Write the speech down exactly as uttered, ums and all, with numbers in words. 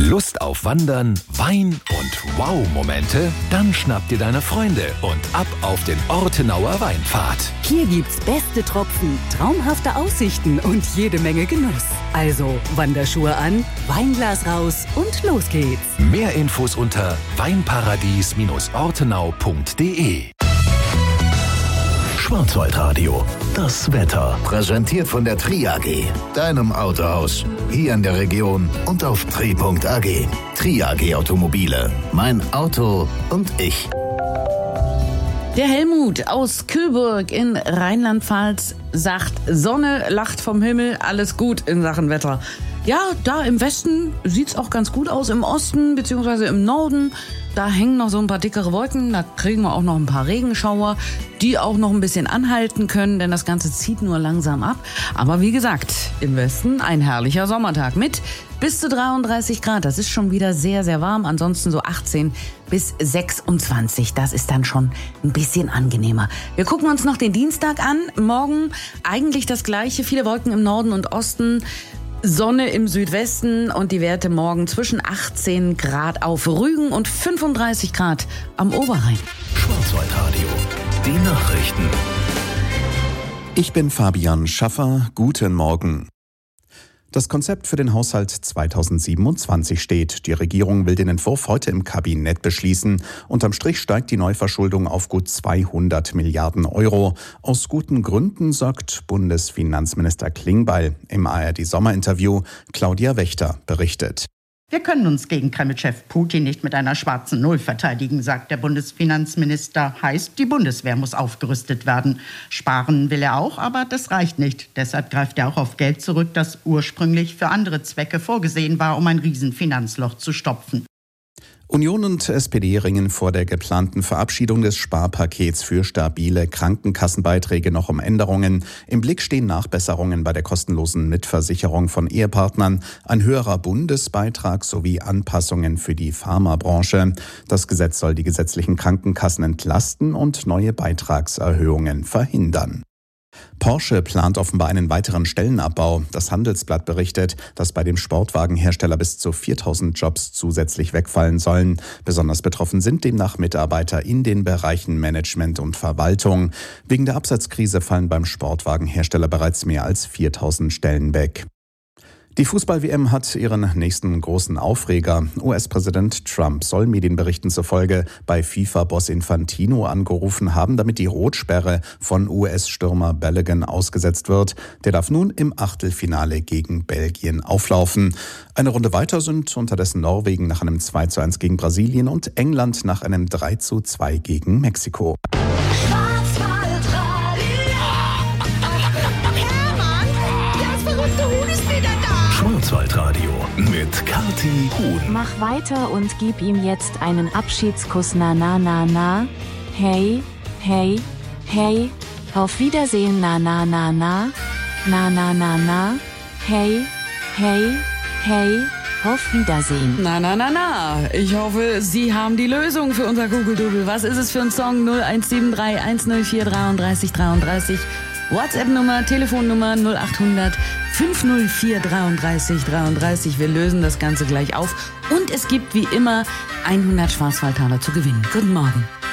Lust auf Wandern, Wein und Wow-Momente? Dann schnapp dir deine Freunde und ab auf den Ortenauer Weinpfad. Hier gibt's beste Tropfen, traumhafte Aussichten und jede Menge Genuss. Also Wanderschuhe an, Weinglas raus und los geht's. Mehr Infos unter weinparadies ortenau punkt de. Schwarzwaldradio, das Wetter. Präsentiert von der Tri A G, deinem Autohaus. Hier in der Region und auf tri punkt a g. Tri A G Automobile. Mein Auto und ich. Der Helmut aus Kühlburg in Rheinland-Pfalz sagt, Sonne lacht vom Himmel, alles gut in Sachen Wetter. Ja, da im Westen sieht's auch ganz gut aus, im Osten bzw. im Norden. Da hängen noch so ein paar dickere Wolken, da kriegen wir auch noch ein paar Regenschauer, die auch noch ein bisschen anhalten können, denn das Ganze zieht nur langsam ab. Aber wie gesagt, im Westen ein herrlicher Sommertag mit bis zu dreiunddreißig Grad. Das ist schon wieder sehr, sehr warm. Ansonsten so achtzehn bis sechsundzwanzig. Das ist dann schon ein bisschen angenehmer. Wir gucken uns noch den Dienstag an. Morgen eigentlich das Gleiche. Viele Wolken im Norden und Osten. Sonne im Südwesten und die Werte morgen zwischen achtzehn Grad auf Rügen und fünfunddreißig Grad am Oberrhein. Schwarzwaldradio, die Nachrichten. Ich bin Fabian Schaffer. Guten Morgen. Das Konzept für den Haushalt zweitausendsiebenundzwanzig steht. Die Regierung will den Entwurf heute im Kabinett beschließen. Unterm Strich steigt die Neuverschuldung auf gut zweihundert Milliarden Euro. Aus guten Gründen, sagt Bundesfinanzminister Klingbeil im A R D-Sommerinterview. Claudia Wächter berichtet. Wir können uns gegen Kreml-Chef Putin nicht mit einer schwarzen Null verteidigen, sagt der Bundesfinanzminister. Heißt, die Bundeswehr muss aufgerüstet werden. Sparen will er auch, aber das reicht nicht. Deshalb greift er auch auf Geld zurück, das ursprünglich für andere Zwecke vorgesehen war, um ein Riesenfinanzloch zu stopfen. Union und S P D ringen vor der geplanten Verabschiedung des Sparpakets für stabile Krankenkassenbeiträge noch um Änderungen. Im Blick stehen Nachbesserungen bei der kostenlosen Mitversicherung von Ehepartnern, ein höherer Bundesbeitrag sowie Anpassungen für die Pharmabranche. Das Gesetz soll die gesetzlichen Krankenkassen entlasten und neue Beitragserhöhungen verhindern. Porsche plant offenbar einen weiteren Stellenabbau. Das Handelsblatt berichtet, dass bei dem Sportwagenhersteller bis zu viertausend Jobs zusätzlich wegfallen sollen. Besonders betroffen sind demnach Mitarbeiter in den Bereichen Management und Verwaltung. Wegen der Absatzkrise fallen beim Sportwagenhersteller bereits mehr als viertausend Stellen weg. Die Fußball-W M hat ihren nächsten großen Aufreger. U S-Präsident Trump soll Medienberichten zufolge bei FIFA-Boss Infantino angerufen haben, damit die Rotsperre von U S-Stürmer Balogun ausgesetzt wird. Der darf nun im Achtelfinale gegen Belgien auflaufen. Eine Runde weiter sind unterdessen Norwegen nach einem zwei zu eins gegen Brasilien und England nach einem drei zu zwei gegen Mexiko. Schwarzwaldradio mit Kathi Huhn. Mach weiter und gib ihm jetzt einen Abschiedskuss. Na na na na. Hey, hey, hey. Auf Wiedersehen. Na na na na. Na na na na. Hey, hey, hey. Auf Wiedersehen. Na na na na. Ich hoffe, Sie haben die Lösung für unser Google-Double. Was ist es für ein Song? null eins sieben drei eins null vier drei drei drei drei. WhatsApp-Nummer, Telefonnummer null acht hundert fünf null vier drei drei drei drei. Wir lösen das Ganze gleich auf. Und es gibt wie immer hundert Schwarzwaldtaler zu gewinnen. Guten Morgen.